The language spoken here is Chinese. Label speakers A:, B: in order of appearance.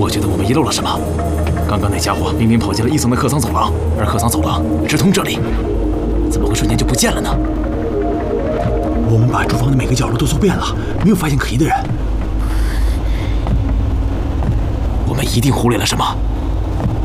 A: 我觉得我们遗漏了什么。刚刚那家伙明明跑进了1层的客舱走廊，而客舱走廊直通这里，怎么会瞬间就不见了呢？
B: 我们把厨房的每个角落都搜遍了，没有发现可疑的人。
A: 我们一定忽略了什么。